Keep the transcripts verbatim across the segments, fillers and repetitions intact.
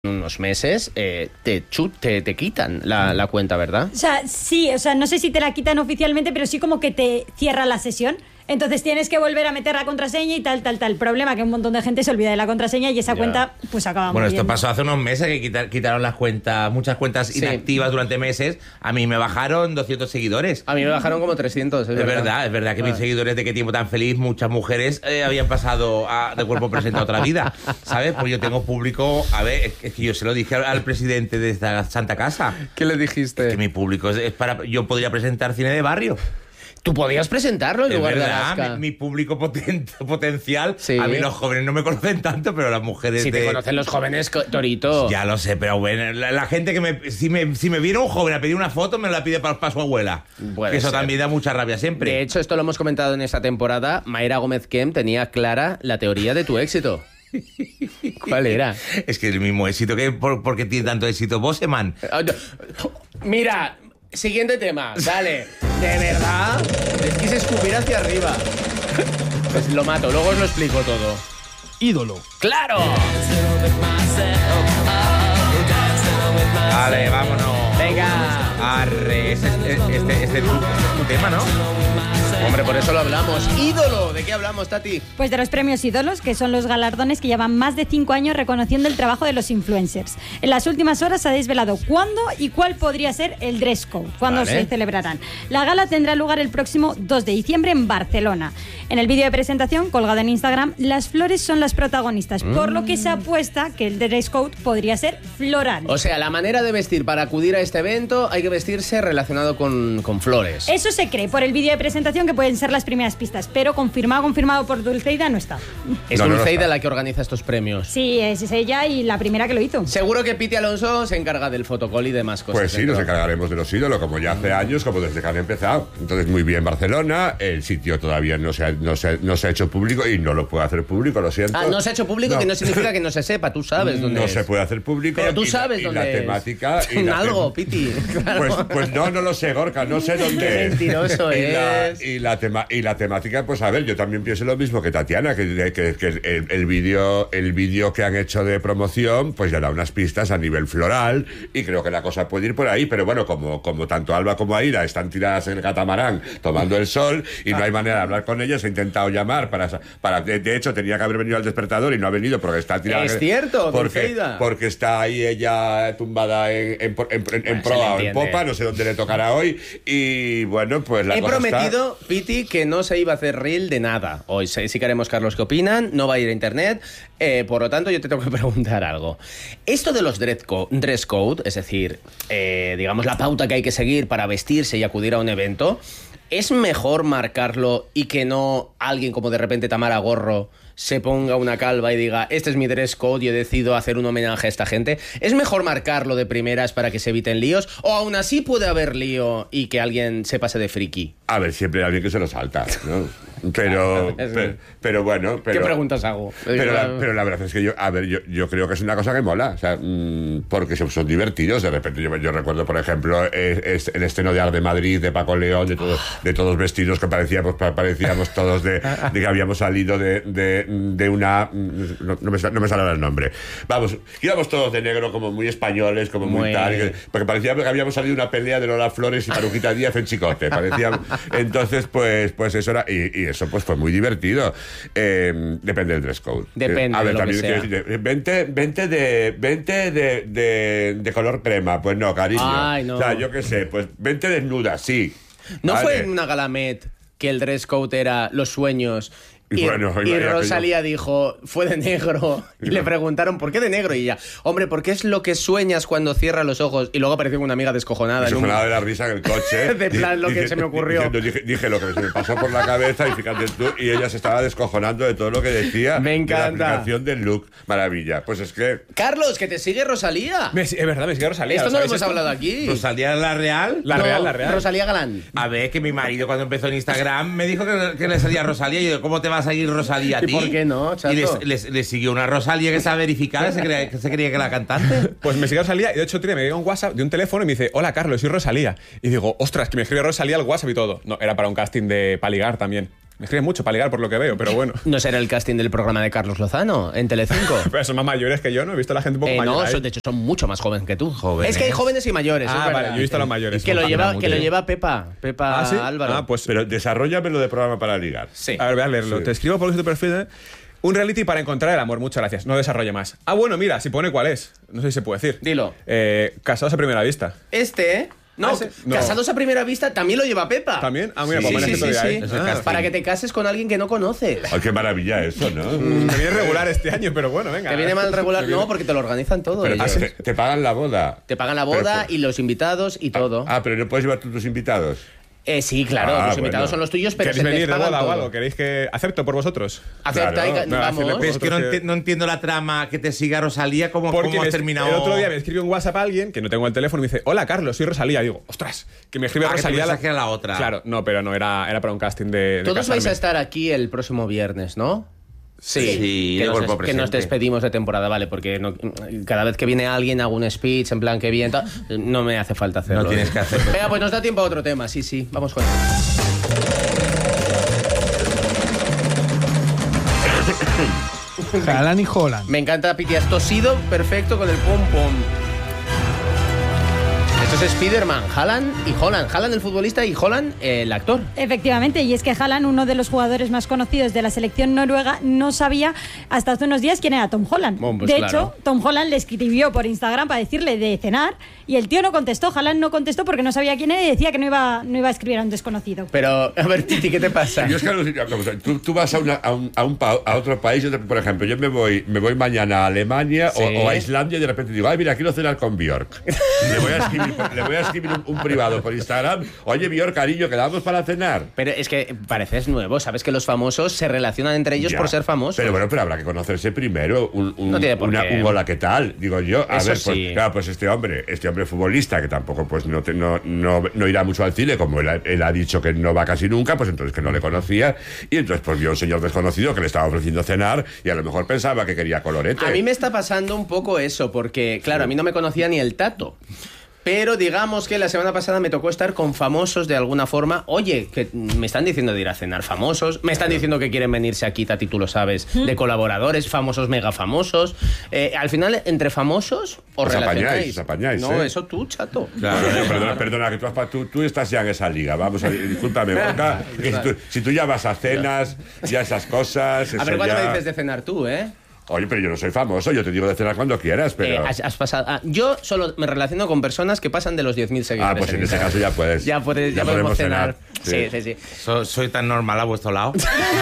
unos meses, eh, te, chut, te, te quitan la, la cuenta, ¿verdad? O sea, sí, o sea, no sé si te la quitan oficialmente, pero sí como que te cierra la sesión. Entonces tienes que volver a meter la contraseña y tal, tal, tal. Problema que un montón de gente se olvida de la contraseña y esa ya. cuenta pues acaba Bueno, muriendo. esto pasó hace unos meses que quitar, quitaron las cuentas, muchas cuentas sí. inactivas durante meses. A mí me bajaron doscientos seguidores. A mí me bajaron como trescientos. Es, es verdad. verdad, es verdad que ah. mis seguidores de Qué Tiempo Tan Feliz, muchas mujeres eh, habían pasado a, de cuerpo presente a otra vida, ¿sabes? Pues yo tengo público, a ver, es que yo se lo dije al, al presidente de esta Santa Casa. ¿Qué le dijiste? Es que mi público es, es para, yo podría presentar cine de barrio. Tú podías presentarlo en lugar de Alaska. Mi, mi público poten, potencial. Sí. A mí los jóvenes no me conocen tanto, pero las mujeres. Si de... te conocen los jóvenes, Torito. Ya lo sé, pero bueno, la, la gente que me si, me. si me viera un joven a pedir una foto, me la pide para, para su abuela. Puede que eso ser. también da mucha rabia siempre. De hecho, esto lo hemos comentado en esta temporada. Mayra Gómez Kem tenía clara la teoría de tu éxito. ¿Cuál era? Es que el mismo éxito que. ¿Por, ¿por qué tiene tanto éxito Boseman? Mira. Siguiente tema, dale. ¿De verdad? Les quise escupir hacia arriba. Pues lo mato, luego os lo explico todo. Ídolo. ¡Claro! Vale, vámonos. Venga. Arre, este, este, este, este es tu, tu tema, ¿no? Hombre, por eso lo hablamos. ¡Ídolo! ¿De qué hablamos, Tati? Pues de los premios ídolos, que son los galardones que llevan más de cinco años reconociendo el trabajo de los influencers. En las últimas horas se ha desvelado cuándo y cuál podría ser el dress code, cuándo vale. se celebrarán. La gala tendrá lugar el próximo dos de diciembre en Barcelona. En el vídeo de presentación, colgado en Instagram, las flores son las protagonistas, mm. por lo que se apuesta que el dress code podría ser floral. O sea, la manera de vestir para acudir a este evento hay que vestirse relacionado con, con flores. Eso se cree por el vídeo de presentación que pueden ser las primeras pistas, pero confirmado, confirmado por Dulceida no está. Es no, no, Dulceida no la que organiza estos premios. Sí, es ella y la primera que lo hizo. Seguro que Piti Alonso se encarga del fotocall y demás cosas. Pues sí, nos encargaremos de los ídolos, como ya hace años, como desde que han empezado. Entonces, muy bien, Barcelona. El sitio todavía no se ha, no se, no se ha hecho público y no lo puede hacer público, lo siento. Ah, no se ha hecho público, no. Que no significa que no se sepa, tú sabes dónde No es. se puede hacer público. Pero tú sabes y, dónde y la es. temática. Y la algo, tem Piti. Claro. Pues, pues no, no lo sé, Gorka, no sé dónde Qué es. mentiroso y la, es. Y la, tema, y la temática, pues a ver, yo también pienso lo mismo que Tatiana, que, que, que el, el vídeo el vídeo que han hecho de promoción, pues ya da unas pistas a nivel floral y creo que la cosa puede ir por ahí, pero bueno, como, como tanto Alba como Aira están tiradas en el catamarán tomando el sol y no hay manera de hablar con ellas, he intentado llamar para... para de, de hecho, tenía que haber venido al despertador y no ha venido porque está tirada... Es cierto, porque, porque está ahí ella tumbada en, en, en, en, en proa o en popa, no sé dónde le tocará hoy y bueno, pues la He cosa prometido, está... Piti, que no se iba a hacer reel de nada. Hoy sí que haremos Carlos qué opinan, no va a ir a internet, eh, por lo tanto yo te tengo que preguntar algo. Esto de los dress code, dress code es decir, eh, digamos la pauta que hay que seguir para vestirse y acudir a un evento, ¿es mejor marcarlo y que no alguien como de repente Tamara Gorro se ponga una calva y diga, este es mi dress code y he decidido hacer un homenaje a esta gente? ¿Es mejor marcarlo de primeras para que se eviten líos? ¿O aún así puede haber lío y que alguien se pase de friki? A ver, siempre hay alguien que se lo salta, ¿no? Pero, pero, pero bueno... Pero, ¿qué preguntas hago? Pero la, pero la verdad es que yo, a ver, yo, yo creo que es una cosa que mola, o sea, mmm, porque son, son divertidos, de repente yo, yo recuerdo, por ejemplo, es, es el estreno de Ar de Madrid, de Paco León, de, todo, de todos vestidos que parecíamos, parecíamos todos de, de que habíamos salido de, de, de una... No, no, me, no me sale el nombre. Vamos, íbamos todos de negro como muy españoles, como muy, muy tal, porque parecía que habíamos salido de una pelea de Lola Flores y Maruquita Díaz en Chicote, parecía... Entonces, pues, pues eso era... Y, y eso pues fue muy divertido. Eh, depende del dress code. Depende eh, a ver, de lo también que sea. Decir, vente, vente de vente de, de, de color crema. Pues no, cariño. Ay, no. O sea, yo qué sé, pues vente desnuda, sí. ¿No vale. fue en una Galamet que el dress code era los sueños? Y, y, bueno, y y Rosalía yo... dijo, fue de negro. Y le preguntaron, ¿por qué de negro? Y ella, hombre, porque es lo que sueñas cuando cierras los ojos. Y luego apareció una amiga descojonada. Descojonada en un... de la risa en el coche. De plan, lo dije, que se me ocurrió. Dije, dije, dije lo que se me pasó por la cabeza y fíjate tú. Y ella se estaba descojonando de todo lo que decía. Me encanta. De la aplicación del look. Maravilla. Pues es que... Carlos, que te sigue Rosalía. Me, es verdad, me sigue Rosalía. Esto no lo hemos esto? hablado aquí. ¿Rosalía la real? La no, real, la real. Rosalía Galán. A ver, que mi marido cuando empezó en Instagram me dijo que, que le salía Rosalía. Y yo, ¿cómo te va a seguir Rosalía a ti? ¿Y por qué no, chato? Y le les, les siguió una Rosalía que está verificada, se creía, se creía que era cantante. Pues me sigue Rosalía y de hecho otro día me llega un WhatsApp de un teléfono y me dice, hola Carlos, soy Rosalía. Y digo, ostras, que me escribe Rosalía al WhatsApp y todo. No, era para un casting de Paligar también. Me escriben mucho para ligar por lo que veo, pero bueno. ¿No será el casting del programa de Carlos Lozano en Telecinco? Pero son más mayores que yo, ¿no? He visto a la gente un poco Eh, mayor no, ahí. son- de hecho son mucho más jóvenes que tú. Jóvenes. Es que hay jóvenes y mayores. Ah, es verdad. vale, yo he visto a los mayores. Que lo Ah, lleva, mira, que lo muy lleva Pepa, Pepa Ah, ¿sí? Álvaro. Ah, pues... Pero desarrollame lo de programa para ligar. Sí. A ver, voy a leerlo. Sí. Te escribo por tu perfil, ¿eh? Un reality para encontrar el amor. Muchas gracias. No desarrolle más. Ah, bueno, mira, si pone cuál es. No sé si se puede decir. Dilo. Eh, casados a primera vista. Este, no, Ah, ese- no. Casados a primera vista también lo lleva Pepa. ¿También? Ah, mira, Sí, pues me sí, han escrito sí, de ahí. sí. Es el Ah. casting. Para que te cases con alguien que no conoces. Ay, qué maravilla eso, ¿no? Me viene regular este año, pero bueno, venga. Te viene mal regular. Me viene- No, porque te lo organizan todo. Pero ellos. te, te pagan la boda. Te pagan la boda Pero- y los invitados y todo. Ah, pero no puedes llevar tú tus invitados. Eh, sí, claro, Ah, los invitados bueno. son los tuyos, pero ¿Queréis se les venir de pagan boda o todo. algo? ¿Queréis que acepto por vosotros? Acepta Claro. y ca- No, vamos. hacerle Pero es que no, Vosotros que- enti- no entiendo la trama que te siga Rosalía, como Porque cómo me has es- terminado. el otro día me escribió un WhatsApp a alguien que no tengo el teléfono y me dice, hola Carlos, soy Rosalía. Digo, ostras, que me escribe Ah, que te Rosalía. pensás que era la otra. Claro, no, pero no, era, era para un casting de. de Todos vais a casarme. estar aquí el próximo viernes, ¿no? Sí, Sí, que, de nos, cuerpo des- que nos presente. despedimos de temporada, vale, porque no- cada vez que viene alguien hago un speech en plan que bien, tal, no me hace falta hacerlo. No tienes que hacerlo. Venga, pues nos da tiempo a otro tema, sí, sí, vamos con él. Haaland y Haaland. Me encanta, Piti, has tosido perfecto con el pum pum. Esto es Spiderman, Haaland y Holland. Haaland el futbolista y Holland el actor. Efectivamente, y es que Haaland, uno de los jugadores más conocidos de la selección noruega, no sabía hasta hace unos días quién era Tom Holland. Bueno, pues de claro. hecho, Tom Holland le escribió por Instagram para decirle de cenar y el tío no contestó. Haaland no contestó porque no sabía quién era y decía que no iba, no iba a escribir a un desconocido. Pero, a ver, Titi, ¿qué te pasa? Yo es que alucino, vamos a ver, tú, tú vas a, una- a un, a, un pa- a otro país, yo te- por ejemplo, yo me voy, me voy mañana a Alemania Sí. o, o a Islandia y de repente digo, ay, mira, quiero cenar con Björk. Le voy a escribir, le voy a escribir un, un privado por Instagram, oye, Björk, cariño, quedamos para cenar. Pero es que pareces nuevo, sabes que los famosos se relacionan entre ellos Ya. por ser famosos. Pero bueno, pero habrá que conocerse primero. Un, un, No tiene por una- qué. un hola, ¿qué tal? Digo yo, a Eso ver, pues, sí. claro, pues este hombre, este hombre futbolista, que tampoco pues no, te- no, no, no irá mucho al cine, como él, ha- él ha dicho que no va casi nunca, pues entonces que no le conocía, y entonces pues vio a un señor desconocido que le estaba ofreciendo cenar, y a lo mejor pensaba que quería colorete. A mí me está pasando un poco eso, porque, claro, a mí no me conocía ni el Tato. Pero digamos que la semana pasada me tocó estar con famosos de alguna forma. Oye, que me están diciendo de ir a cenar famosos, me están diciendo que quieren venirse aquí, Tati, tú lo sabes, de colaboradores, famosos, mega famosos. Eh, al final, entre famosos, os Os relacionáis. apañáis, os apañáis, No, ¿eh? eso tú, chato. Claro, no, perdona, perdona, que tú, has pa- tú, tú estás ya en esa liga. Vamos a discúlpame, Borja, que si, tú, si tú ya vas a cenas, ya esas cosas. A eso ver, ¿cuándo ya- me dices de cenar tú, eh? Oye, pero yo no soy famoso, yo te digo de cenar cuando quieras, pero. Eh, has, has pasado, ah, yo solo me relaciono con personas que pasan de los diez mil seguidores. Ah, pues en ese Instagram. caso ya puedes. Ya, puedes, ya, Ya podemos podemos cenar. cenar. Sí, sí, sí. So- soy tan normal a vuestro lado.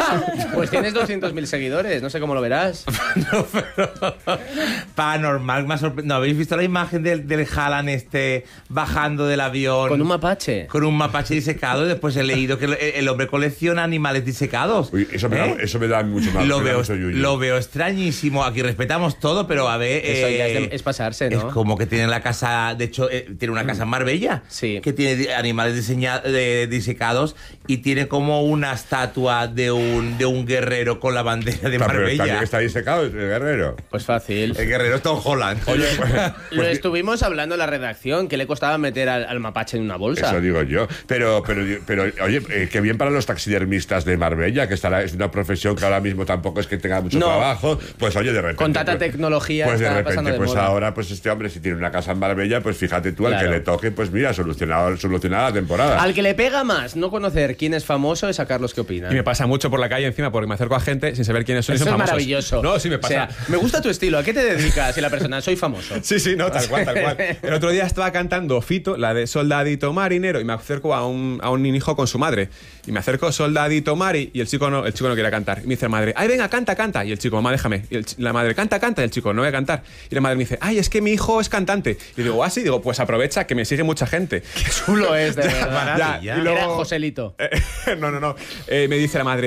Pues tienes doscientos mil seguidores, no sé cómo lo verás. No, pero- Paranormal, me ha sorpre- ¿No habéis visto la imagen del, del Haaland este bajando del avión? Con un mapache. Con un mapache disecado. Y después he leído que el, el hombre colecciona animales disecados. Uy, eso, me da, ¿Eh? eso me da mucho más. Lo me da veo, mucho yuyu. lo veo extrañísimo. Aquí respetamos todo, pero a ver. Eso ya eh, es, de- es pasarse, ¿no? Es como que tiene la casa. De hecho, eh, tiene una casa en Marbella. Sí. Que tiene di- animales diseña- de- disecados y tiene como una estatua de un, de un guerrero con la bandera de Está, pero está, Marbella. está disecado el guerrero. Pues fácil. El guerrero es Tom Holland. Oye, pues, Lo estuvimos hablando en la redacción, que le costaba meter al, al mapache en una bolsa. eso digo yo. Pero, pero, pero oye, eh, qué bien para los taxidermistas de Marbella, que estará, es una profesión que ahora mismo tampoco es que tenga mucho No. trabajo. Pues oye, de repente. Con tanta pues, tecnología Pues de está repente, pasando de pues moda. ahora, pues este hombre, si tiene una casa en Marbella, pues fíjate tú, al Claro. que le toque, pues mira, solucionado, solucionada la temporada. Al que le pega más no conocer quién es famoso es a Carlos que opina. Y me pasa mucho por la calle encima porque me acerco a gente sin saber quiénes son y Eso son es famosos. maravilloso. No, sí me O pasa. sea, me gusta tu estilo. ¿A qué te dedicas? Y la persona, soy famoso. Sí, sí, no, tal cual, tal cual. El otro día estaba cantando Fito, la de Soldadito Marinero, y me acerco a un, a un hijo con su madre. Y me acerco, Soldadito Mari, y el chico no, el chico no quiere cantar. Y me dice la madre, ay, venga, canta, canta. Y el chico, mamá, déjame. Y el chi- la madre, canta, canta. Y el chico, no voy a cantar. Y la madre me dice, ay, es que mi hijo es cantante. Y digo, ah, sí, digo, pues aprovecha que me sigue mucha gente. Qué chulo es, de verdad. maravilla. y luego- Era Joselito. Eh, no, no, no. Eh, me dice la madre,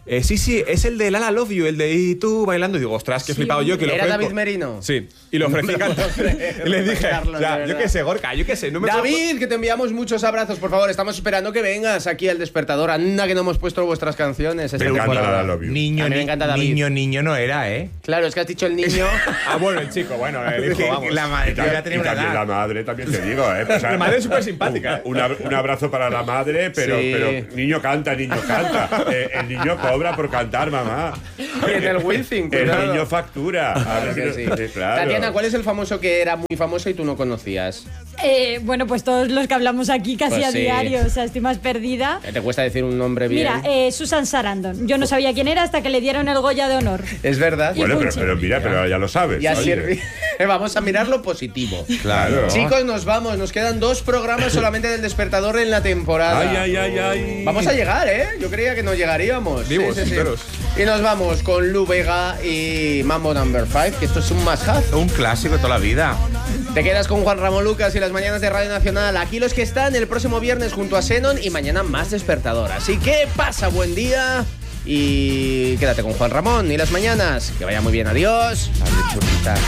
Eh, sí, sí, es el de Lala Love You, el de Y tú bailando. Y digo, ostras, que he flipado yo. Que lo ¿Era ofrezco. David Merino? Sí, y lo ofrecí cantar. Y le dije, Carlos, ya, de yo verdad. qué sé, Gorka, yo qué sé. No me puedo- David, que te enviamos muchos abrazos, por favor. Estamos esperando que vengas aquí al despertador. Anda, que no hemos puesto vuestras canciones. esta Me encanta temporada. la Love You. Niño, A mí me ni- encanta David. niño, niño no era, ¿eh? Claro, es que has dicho el niño. Ah, bueno, el chico, bueno, el hijo, Que vamos. la madre Y que iba a también, tener y una también la edad. madre, también te digo, ¿eh? O sea, La madre es súper simpática, ¿eh? Un, ab- un abrazo para la madre, pero, Sí. pero niño canta, niño canta. Eh, el niño cobra por cantar, mamá. Y en el Wizzing, El cuidado. niño factura. A ver Claro si que no- sí. sí, claro. Tatiana, ¿cuál es el famoso que era muy famoso y tú no conocías? Eh, bueno, pues todos los que hablamos aquí casi Pues a sí. diario, o sea, estoy más perdida. ¿Te cuesta decir un nombre bien? Mira, eh, Susan Sarandon. Yo no sabía quién era hasta que le dieron el Goya de honor. Es verdad. Y Bueno, pero, Pucci. pero mira, pero ya lo sabes. Ya oye. sirve. Vamos a mirar lo positivo. Claro. Chicos, nos vamos. Nos quedan dos programas solamente del despertador en la temporada. Ay, ay, ay, ay. Vamos a llegar, ¿eh? Yo creía que no llegaríamos. Vivos, enteros. Y nos vamos con Lu Vega y Mambo Number five, que esto es un must-have. Un clásico de toda la vida. Te quedas con Juan Ramón Lucas y las mañanas de Radio Nacional. Aquí los que están el próximo viernes junto a Xenon y mañana más despertador. Así que pasa buen día y quédate con Juan Ramón y las mañanas. Que vaya muy bien. Adiós. Adiós, churrita.